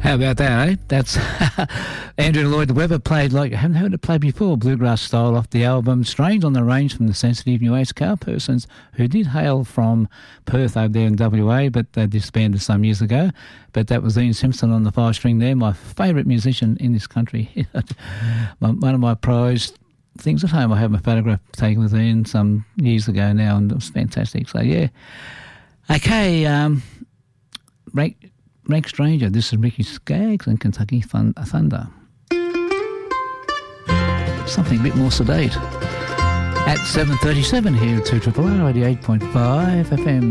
How about that, eh? That's Andrew Lloyd Webber played like I haven't heard it played before, bluegrass style off the album Strange on the Range from the Sensitive New Age Cowpersons, who did hail from Perth over there in WA, but they disbanded some years ago. But that was Ian Simpson on the 5-string there, my favourite musician in this country. One of my prized things at home. I have my photograph taken with Ian some years ago now, and it was fantastic. So, yeah. Okay, Rank Stranger, this is Ricky Skaggs and Kentucky Thunder. Something a bit more sedate. At 7:37 here at 2RRR 88.5 FM.